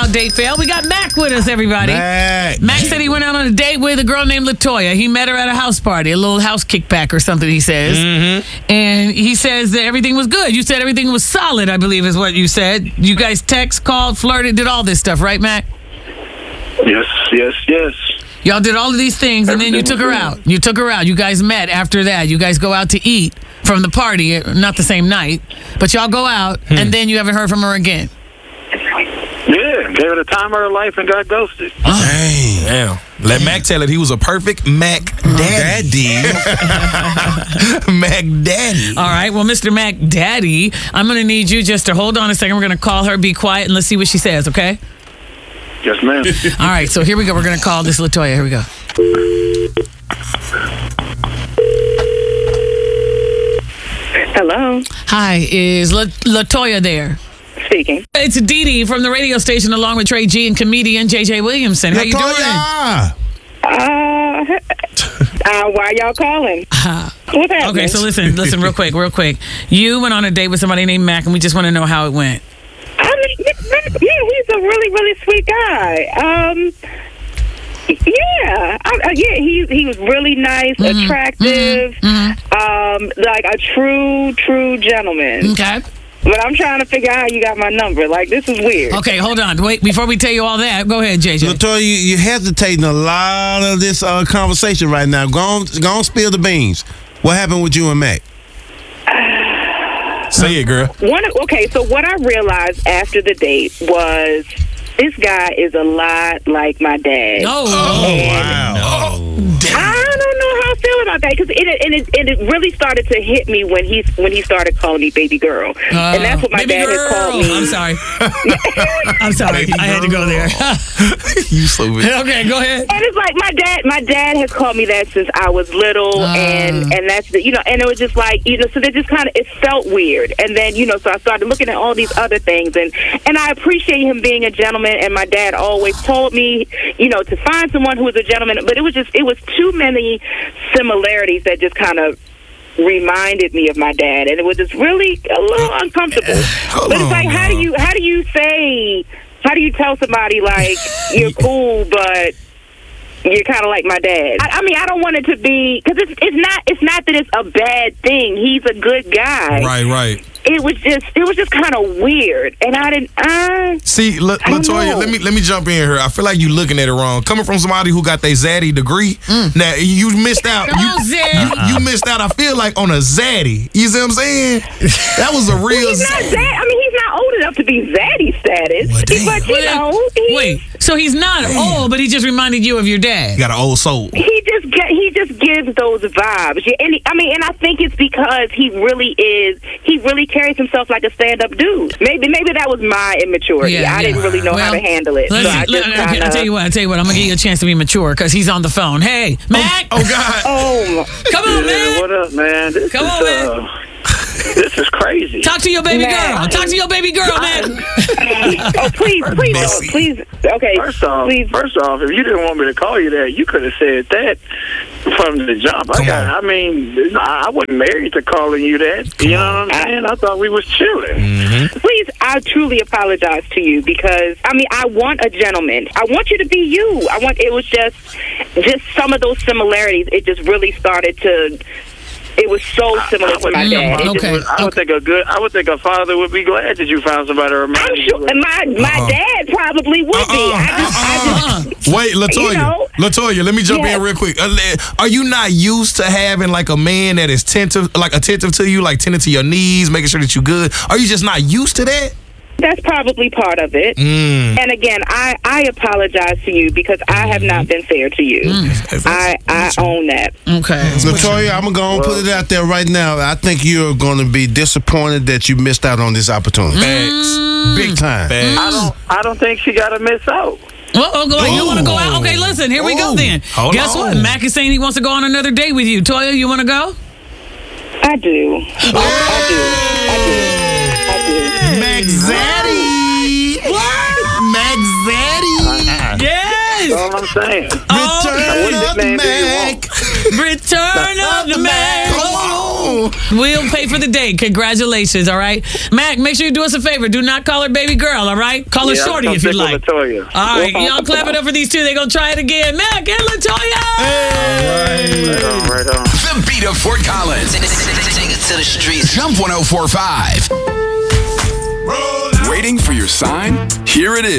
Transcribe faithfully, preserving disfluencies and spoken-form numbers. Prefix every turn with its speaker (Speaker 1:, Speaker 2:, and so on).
Speaker 1: date failed. We got Mac with us, everybody.
Speaker 2: Mac.
Speaker 1: Mac said he went out on a date with a girl named Latoya. He met her at a house party, a little house kickback or something, he says. Mm-hmm. And he says that everything was good. You said everything was solid, I believe is what you said. You guys text, called, flirted, did all this stuff, right, Mac?
Speaker 3: Yes, yes, yes.
Speaker 1: Y'all did all of these things, and then you took her out. You took her out. You guys met after that. You guys go out to eat from the party, not the same night, but y'all go out, hmm. and then you haven't heard from her again.
Speaker 3: Yeah, gave her the time of her life and got ghosted.
Speaker 2: Oh. Dang. Damn. Let Damn. Mac tell it he was a perfect Mac Daddy. Mac Daddy.
Speaker 1: All right, well, Mister Mac Daddy, I'm going to need you just to hold on a second. We're going to call her, be quiet, and let's see what she says, okay?
Speaker 3: Yes, ma'am.
Speaker 1: All right, so here we go. We're going to call this Latoya. Here we go.
Speaker 4: Hello.
Speaker 1: Hi, is La- Latoya there?
Speaker 4: Speaking.
Speaker 1: It's Dee Dee from the radio station along with Trey G and comedian J J Williamson. How
Speaker 2: Latoya.
Speaker 1: you doing?
Speaker 4: Uh, uh, why y'all calling? Uh, What's happening?
Speaker 1: Okay, so listen, listen real quick, real quick. You went on a date with somebody named Mac, and we just want to know how it went.
Speaker 4: I mean, yeah, he's a really, really sweet guy. Um, yeah, I, I, yeah, he he was really nice, mm-hmm. attractive, mm-hmm. um, like a true, true gentleman.
Speaker 1: Okay.
Speaker 4: But I'm trying to figure out how you got my number. Like, this is weird.
Speaker 1: Okay, hold on. Wait, before we tell you all that, go ahead, J J.
Speaker 5: Latoya, you, you're hesitating a lot of this uh, conversation right now. Go on, go on, spill the beans. What happened with you and Mac?
Speaker 2: Say it, girl.
Speaker 4: One, okay, so what I realized after the date was this guy is a lot like my dad.
Speaker 1: Oh,
Speaker 2: oh wow. No.
Speaker 4: I don't know how I feel about that because it and it, and it really started to hit me when he when he started calling me baby girl, uh, and that's what my dad
Speaker 1: girl.
Speaker 4: has called me.
Speaker 1: I'm sorry. I'm sorry. Baby I had to go there.
Speaker 2: You so big.
Speaker 1: Okay, go ahead.
Speaker 4: And it's like my dad. My dad has called me that since I was little, uh, and and that's the, you know, and it was just like you know, so they just kind of it felt weird, and then you know, so I started looking at all these other things, and and I appreciate him being a gentleman, and my dad always told me, you know, to find someone who was a gentleman, but it was just it was too many similarities that just kind of reminded me of my dad, and it was just really a little uncomfortable. But it's like, how do you how do you say how do you tell somebody like you're cool, but you're kind of like my dad? I, I mean, I don't want it to be because it's it's not it's not that it's a bad thing. He's a good guy.
Speaker 2: Right, right.
Speaker 4: It was just it was just kind of weird, and I didn't. Uh,
Speaker 2: See, La- Latoya, let me let me jump in here. I feel like you looking at it wrong. Coming from somebody who got their Zaddy degree, mm. now you missed out.
Speaker 1: Come
Speaker 2: you,
Speaker 1: on, Zaddy.
Speaker 2: You, you missed out. I feel like on a Zaddy. You see what I'm saying? That was a real.
Speaker 4: Well, he's not Zaddy. I mean, he's not old enough to be Zaddy status,
Speaker 2: well,
Speaker 4: but you
Speaker 1: well,
Speaker 4: know. He,
Speaker 1: wait, so he's not damn. old, but he just reminded you of your dad.
Speaker 2: You got an old soul.
Speaker 4: He just get, he just gives those vibes. Yeah, and he, I mean, and I think it's because he really is. He really carries himself like a stand-up dude. Maybe maybe that was my immaturity.
Speaker 1: Yeah,
Speaker 4: I
Speaker 1: yeah.
Speaker 4: didn't really know
Speaker 1: well,
Speaker 4: how to handle it. So I just
Speaker 1: okay,
Speaker 4: kinda...
Speaker 1: I'll tell you what. I'll tell you what. I'm gonna give you a chance to be mature because he's on the phone. Hey, Mac.
Speaker 2: Oh, oh God.
Speaker 4: Oh,
Speaker 1: come on,
Speaker 3: yeah,
Speaker 1: man.
Speaker 3: What up, man? This
Speaker 1: come
Speaker 3: is,
Speaker 1: on, man.
Speaker 3: Uh, this is crazy.
Speaker 1: Talk to your baby
Speaker 4: man.
Speaker 1: girl. Talk to your baby girl, man.
Speaker 4: Oh, please, please, no, please. Okay.
Speaker 3: First off,
Speaker 4: please.
Speaker 3: first off, if you didn't want me to call you that, you could have said that from the jump. I got. I mean, I wasn't married to calling you that. Come you know on. What I'm saying? I thought we was chilling.
Speaker 2: Mm-hmm.
Speaker 4: Please, I truly apologize to you because I mean, I want a gentleman. I want you to be you. I want. It was just, just some of those similarities. It just really started to. It was so similar
Speaker 3: I, I
Speaker 4: to my dad.
Speaker 1: Okay.
Speaker 3: Would, I
Speaker 1: okay.
Speaker 3: would think a good. I would think a father would be glad that you found somebody to remind
Speaker 4: I'm
Speaker 3: you.
Speaker 4: sure my my
Speaker 2: Uh-uh.
Speaker 4: dad probably would
Speaker 2: Uh-uh.
Speaker 4: be. I just,
Speaker 2: Uh-uh.
Speaker 4: I just
Speaker 2: Wait, Latoya.
Speaker 4: You know?
Speaker 2: Latoya, let me jump
Speaker 4: yes.
Speaker 2: in real quick. Uh, Are you not used to having like a man that is attentive, like attentive to you, like tending to your needs, making sure that you're good? Are you just not used to that?
Speaker 4: That's probably part of it.
Speaker 2: Mm.
Speaker 4: And again, I, I apologize to you because I have not been fair to you.
Speaker 2: Mm.
Speaker 4: I, I own that.
Speaker 1: Okay.
Speaker 5: Latoya, I'm going to put it out there right now. I think you're going to be disappointed that you missed out on this opportunity.
Speaker 2: Facts.
Speaker 5: Big time.
Speaker 2: Facts.
Speaker 3: I don't. I don't think she got to miss out.
Speaker 1: Well, oh, go, you want to go out? Okay, listen, here we go
Speaker 2: Ooh.
Speaker 1: then.
Speaker 2: Hold
Speaker 1: Guess
Speaker 2: on.
Speaker 1: what? Mac is saying he wants to go on another date with you. Toya, you want to go?
Speaker 4: I do. I, I do. I do. I do.
Speaker 2: Mac Zaddy. Mac Zaddy.
Speaker 1: Yes.
Speaker 3: That's all I'm saying.
Speaker 1: Oh,
Speaker 2: Return
Speaker 3: what
Speaker 2: of the
Speaker 3: nickname do you
Speaker 2: Mac.
Speaker 3: want?
Speaker 1: Return of the Mac.
Speaker 2: Come on. doing?
Speaker 1: We'll pay for the date. Congratulations, all right? Mac, make sure you do us a favor. Do not call her baby girl, all right? Call her
Speaker 3: Yeah,
Speaker 1: Shorty
Speaker 3: I'm
Speaker 1: if you
Speaker 3: sick
Speaker 1: like.
Speaker 3: with Latoya.
Speaker 1: All right, y'all clap it up for these two. They're going to try it again. Mac and Latoya!
Speaker 3: Right on, right on.
Speaker 6: The beat of Fort Collins.
Speaker 7: Take it to the streets.
Speaker 6: Jump one oh four point five. Waiting for your sign? Here it is.